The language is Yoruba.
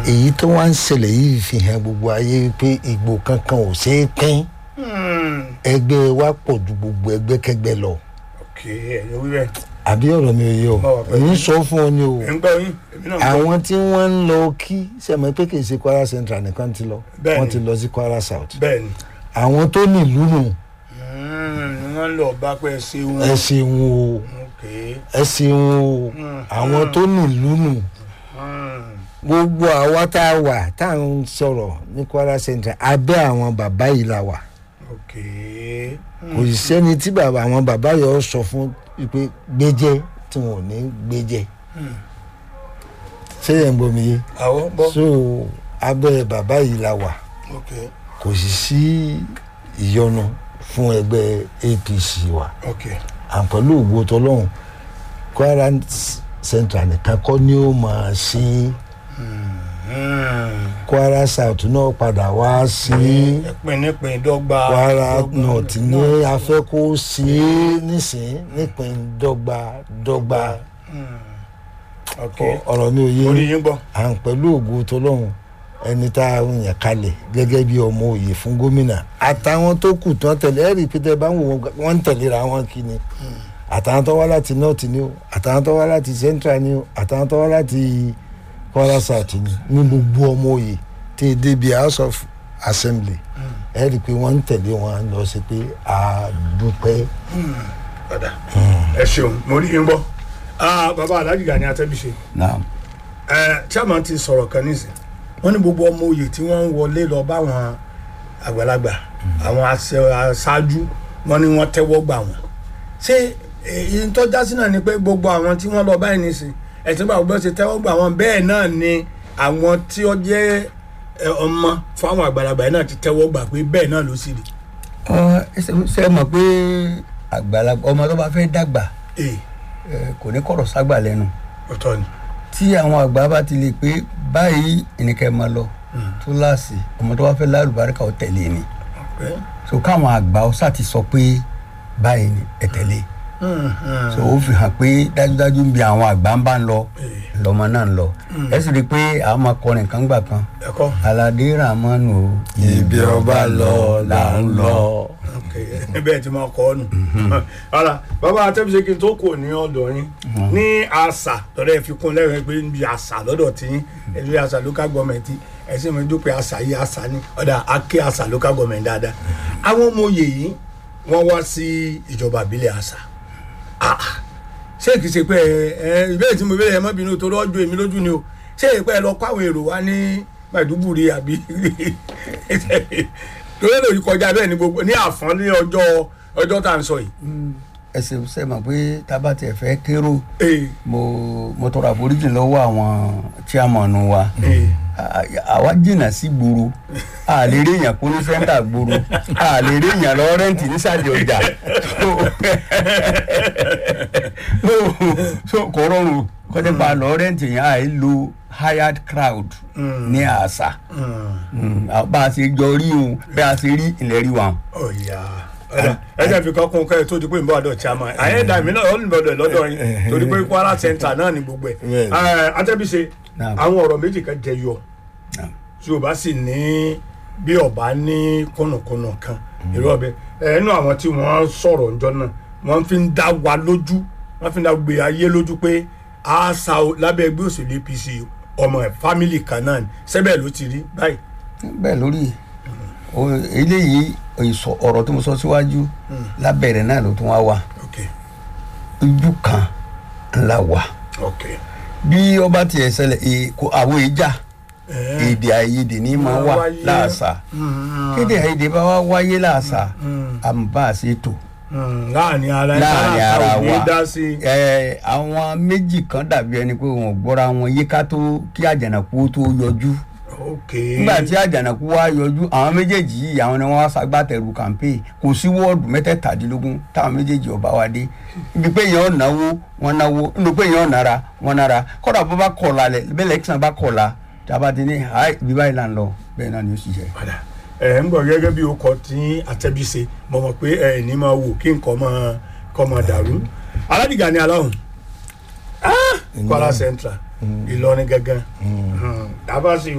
èyí tó wá ń ṣẹlẹ̀ yìí fi hàn gbogbo ayé pé ìgbò kankan ò ṣeé pín ẹgbẹ́ wa pọ̀ ju gbogbo ẹgbẹ́kẹ́gbẹ́ lọ. ẹ̀yọ́ wíwẹ̀. àbí ọ̀rọ̀ mi ò yé o èyí sọ fún ọ ni o àwọn tí wọ́n ń lọ kí sẹ́mi pé kì í ṣe Kwara Central nìkan ti lọ wọ́n ti lọ sí Kwara South àwọn tó nílùú nù wọ́n lọ bá pé ẹ ṣeun o ẹ ṣeun o àwọn tó nílùú nù gbogbo àwa tá a wà tá à ń sọ̀rọ̀ ní Kwara Central abẹ́ àwọn bàbá yìí la wà kò sì sẹ́ni tí àwọn bàbá yìí sọ fún pé gbẹ́jẹ́ tí wọn ò ní gbẹ́jẹ́ ṣé yẹn ń bomi yé so abẹ́ bàbá yìí la wà kò sì sí ìyọnu fún ẹgbẹ́ APC wa àpẹ̀lú ògbó tọ́lọ́hún Kwara Central nìkan kọ́ ni ó máa ṣe Kwara South náà padà wá sí nípìn dọ́gba Kwara North ní afẹ́ kó sí nísìn nípìn dọ́gba ọ̀rọ̀ mi ò yé à ń pẹ̀lú ògbó tọ́lọ́hún ẹni tá a yàn kalẹ̀ gẹ́gẹ́ bí ọmọ òye fún gómìnà àtàwọn tó kù tán tẹ̀lé ẹ̀rí pété bá wọ́n ń tẹ̀léra wọn kí ni àtàwọn tó wá láti north ni o àtàwọn tó wá láti central ni o àtàwọn tó wá láti Kwara South ni ní gbogbo ọmọ òye tí débi House of Assembly ẹ̀rí pé wọ́n ń tẹ̀lé wọn lọ sí pé a dúpẹ́. ẹ ṣeun mo rí yín bọ́ bàbá Alhaji Gani Atẹ́bíṣe chairman ti sọ̀rọ̀ kan nísìn wọ́n ní gbogbo ọmọ òye tí wọ́n ń wọlé lọ báwọn àgbàlagbà àwọn aṣáájú wọ́n ní wọ́n tẹ́wọ́ gbà wọ́n ṣé èyí tó já sí náà ni pé gbogbo àwọn tí wọ́n lọ báyìí nìsín ẹ̀sìn bá gbogbo ṣe tẹ́wọ́ gbà wọ́n bẹ́ẹ̀ náà ni àwọn tí ó jẹ́ ọmọ fáwọn àgbàlagbà yìí náà ti tẹ́wọ́ gbà pé bẹ́ẹ̀ náà ló sì rí. ṣe mọ̀ pé àgbàlagbà ọmọ tó bá fẹ́ dàgbà kò ní kọ̀rọ̀ ságbà lẹ́nu ọ̀tọ̀ ni tí àwọn àgbà bá ti lè pé báyìí ìníkẹ́ máa lọ tó láàsì ọmọ tó bá fẹ́ lálùbáríkà ó tẹ̀lé ni so káwọn àgbà ó sá ti sọ pé báyìí ni ẹ tẹ̀lé so ó fi hàn pé dájúdájú ń bi àwọn àgbà ń bá ń lọ lọmọ náà ń lọ ẹ sì rí i pé àwọn máa kọrin kan gbà kan aládé ramanu o ibi ọba lọ là ń lọ. bẹ́ẹ̀ tí mo kọ́ ọ́ nù. bàbá Atẹ́bíṣe kí n tó kò ní ọ̀dọ̀ yín ní àṣà lọ́dọ̀ ẹ̀ fi kún lẹ́yìn pé níbi àṣà lọ́dọ̀ tí yín ẹ̀lú àṣà local government ẹ̀sìn mi dúpẹ́ àṣà yìí àṣà ni ọ̀dà aké àṣà local government dáadáa. àwọn ọmọ òye yìí wọ́n wá sí ìjọba ìbílẹ̀ àṣà. ṣé kìí ṣe pé ìbéèrè tí mo béèrè ẹ má bínú torí ọjọ́ èmi lójú ni o ṣé ìpẹ́ ẹ lọ kó àwọn èrò wá ní Maiduguri àbí torí èlò yìí kọjá bẹ́ẹ̀ ni gbogbo ní àfọ́n ní ọjọ́ tá à ń sọ yìí. ẹsẹ̀ ṣe mọ̀ pé tábà tiẹ̀ fẹ́ kérò mo tọrọ àforíjì lọ́wọ́ àwọn chairman wa àwa jìnnà sí gbòòrò a lè rí èèyàn kó ní sẹ́ńtà gbòòrò a lè rí èèyàn lọ rẹ́ǹtì nísàlẹ̀ ọjà so kò rọrùn kọ́jà pa lọ rẹ́ǹtì yẹn àìlò hired crowd ní àṣà bá a ṣe jọ rí o bá a ṣe rí ilẹ̀ rí wa. ẹ jẹ́ fi kọ́kún kẹ́ ẹ tó di pé nbọ́ ọ̀dọ̀ chairman àyẹ̀dá mi náà ó ní bọ̀dọ̀ lọ́dọ̀ yín torí pé Kwara Central náà ni gbogbo ẹ̀. Atẹ́bíṣe àwọn ọ̀rọ̀ méjì kan jẹyọ tí o bá sì ní bí ọba ní kùnùkùnù kan irú ọbẹ̀ ẹnu àwọn tí wọ́n sọ̀rọ̀ ńjọ́ náà wọ́n fi ń dá wa lójú wọ́n fi ń dá gbé ayé lójú pé àṣà lábẹ́ ẹgbẹ́ òṣèlú APC ọmọ ẹ̀ fámìlì kan náà ni sẹ́bẹ̀ ló ti rí báyìí. bẹ́ẹ̀ lórí eléyìí ọ̀rọ̀ tí mo sọ síwájú lábẹ́rẹ̀ náà ló tún wá wà ojú kan ńlá wà bí ọba tiẹ̀ ṣẹlẹ̀ àwọn ìjà èdè àìyedè ní máa wà láàṣà kéde àìyedè bá wá wáyé láàṣà àmúbá àṣetò láàrin ara wa àwọn méjì kan dàbí ẹni pé wọn gbọ́ra wọn yé ká tó kí àjànàkú tó yọjú nígbà tí àjànàkú wá yọjú àwọn méjèèjì yìí àwọn ni wọ́n wá ṣagbátẹrù campaign kò sí wọ́ọ̀dù mẹ́tẹ̀ẹ̀tàdínlógún táwọn méjèèjì ọba wa dé ibi pé èèyàn náwó wọn náwó nínú pé èèyàn nára wọn nára kódà bó bá kọ̀ọ̀la lẹ̀ bẹ́ẹ̀ lẹ́kìsàn bá kọ̀ọ̀la tába ti ní ibi báyìí là ń lọ bẹ́ẹ̀ náà ni ó sì jẹ́. ń bọ̀ gẹ́gẹ́ bí o kọ tí Atẹ́bíṣe mo mọ̀ pé ẹ̀ ní máa wò kí nǹkan máa dàrú. Alhaji Gani Aláùn Kwara Central Ìlọrin gangan